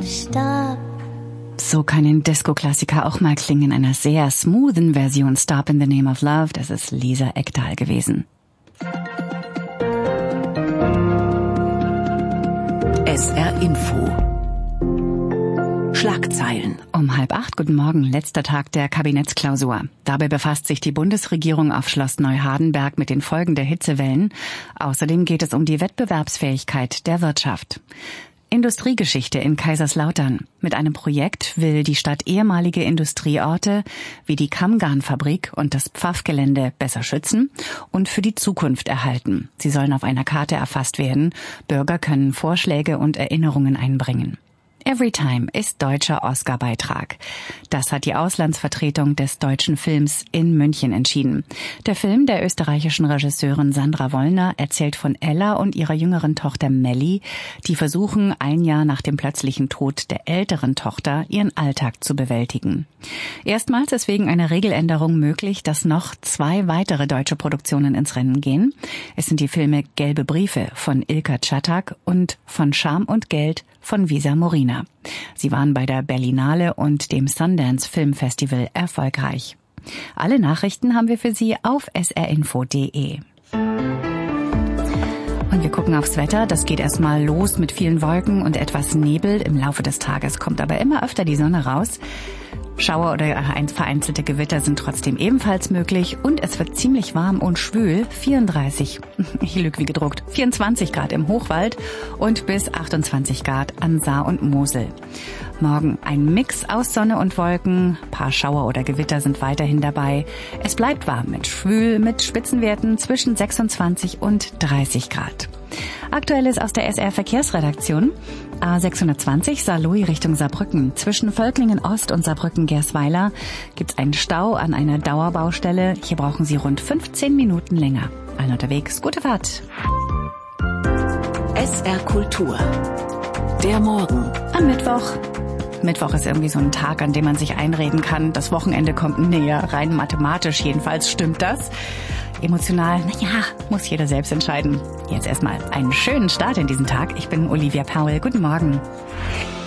stop. So kann ein Disco-Klassiker auch mal klingen in einer sehr smoothen Version. Stop in the Name of Love, das ist Lisa Ekdahl gewesen. SR Info. Schlagzeilen. Um 7:30, guten Morgen, letzter Tag der Kabinettsklausur. Dabei befasst sich die Bundesregierung auf Schloss Neuhardenberg mit den Folgen der Hitzewellen. Außerdem geht es um die Wettbewerbsfähigkeit der Wirtschaft. Industriegeschichte in Kaiserslautern. Mit einem Projekt will die Stadt ehemalige Industrieorte wie die Kammgarnfabrik und das Pfaffgelände besser schützen und für die Zukunft erhalten. Sie sollen auf einer Karte erfasst werden. Bürger können Vorschläge und Erinnerungen einbringen. Everytime ist deutscher Oscar-Beitrag. Das hat die Auslandsvertretung des deutschen Films in München entschieden. Der Film der österreichischen Regisseurin Sandra Wollner erzählt von Ella und ihrer jüngeren Tochter Melli, die versuchen, ein Jahr nach dem plötzlichen Tod der älteren Tochter ihren Alltag zu bewältigen. Erstmals ist wegen einer Regeländerung möglich, dass noch 2 weitere deutsche Produktionen ins Rennen gehen. Es sind die Filme Gelbe Briefe von Ilka Czatak und Von Scham und Geld von Visa Morina. Sie waren bei der Berlinale und dem Sundance Film Festival erfolgreich. Alle Nachrichten haben wir für Sie auf srinfo.de. Und wir gucken aufs Wetter. Das geht erstmal los mit vielen Wolken und etwas Nebel. Im Laufe des Tages kommt aber immer öfter die Sonne raus. Schauer oder vereinzelte Gewitter sind trotzdem ebenfalls möglich und es wird ziemlich warm und schwül, 24 Grad im Hochwald und bis 28 Grad an Saar und Mosel. Morgen ein Mix aus Sonne und Wolken, paar Schauer oder Gewitter sind weiterhin dabei. Es bleibt warm mit schwül, mit Spitzenwerten zwischen 26 und 30 Grad. Aktuelles aus der SR-Verkehrsredaktion. A620 Saarlouis Richtung Saarbrücken. Zwischen Völklingen Ost und Saarbrücken-Gersweiler gibt's einen Stau an einer Dauerbaustelle. Hier brauchen Sie rund 15 Minuten länger. Allen unterwegs, gute Fahrt. SR Kultur. Der Morgen. Am Mittwoch. Mittwoch ist irgendwie so ein Tag, an dem man sich einreden kann, das Wochenende kommt näher. Rein mathematisch jedenfalls stimmt das. Emotional, muss jeder selbst entscheiden. Jetzt erstmal einen schönen Start in diesen Tag. Ich bin Olivia Powell. Guten Morgen.